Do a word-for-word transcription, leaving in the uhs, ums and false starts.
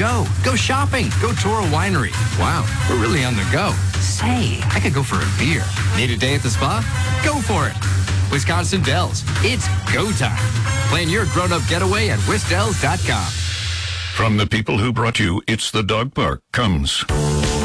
show, go shopping, go tour a winery. Wow, we're really on the go. Say, I could go for a beer. Need a day at the spa? Go for it. Wisconsin Dells, it's go time. Plan your grown-up getaway at wisdells dot com. From the people who brought you It's the Dog Park comes